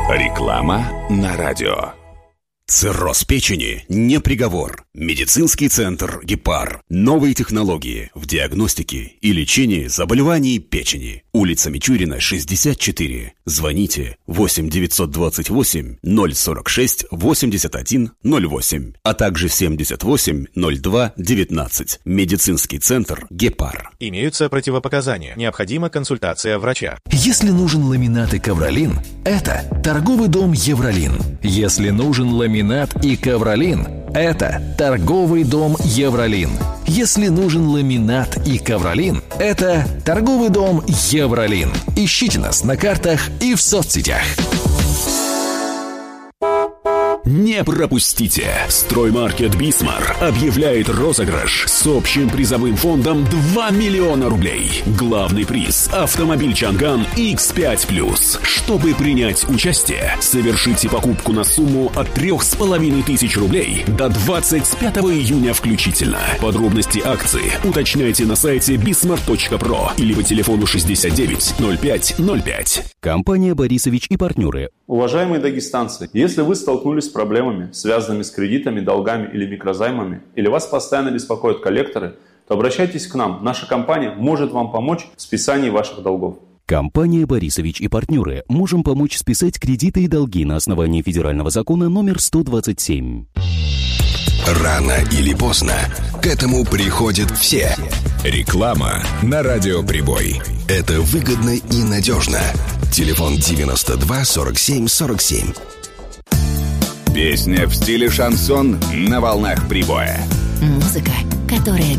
Реклама на радио. Цирроз печени не приговор. Медицинский центр «Гепар». Новые технологии в диагностике и лечении заболеваний печени. Улица Мичурина, 64. Звоните 8-928-046-8108, а также 78-02-19. Медицинский центр «Гепар». Имеются противопоказания. Необходима консультация врача. Если нужен ламинат и ковролин, это торговый дом «Евролин». Если нужен ламинат и ковролин, это торговый дом «Евролин». Если нужен ламинат и ковролин, это торговый дом «Евролин». Ищите нас на картах и в соцсетях. Не пропустите! Строймаркет «Бисмар» объявляет розыгрыш с общим призовым фондом 2 миллиона рублей. Главный приз – автомобиль «Чанган» X5+. Чтобы принять участие, совершите покупку на сумму от 3500 рублей до 25 июня включительно. Подробности акции уточняйте на сайте bismart.pro или по телефону 69 05 05. Компания «Борисович и партнеры». Уважаемые дагестанцы, если вы столкнулись с проблемами, связанными с кредитами, долгами или микрозаймами, или вас постоянно беспокоят коллекторы, то обращайтесь к нам. Наша компания может вам помочь в списании ваших долгов. Компания «Борисович и партнеры». Можем помочь списать кредиты и долги на основании федерального закона номер 127. Рано или поздно к этому приходят все. Реклама на радио «Прибой». Это выгодно и надежно. Телефон 92 47 47. Песня в стиле шансон на волнах «Прибоя». Музыка, которая